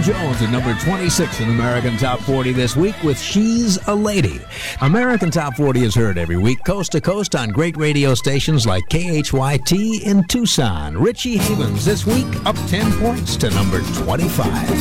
Tom Jones at number 26 in American Top 40 this week with She's a Lady. American Top 40 is heard every week, coast to coast, on great radio stations like KHYT in Tucson. Richie Havens this week up 10 points to number 25.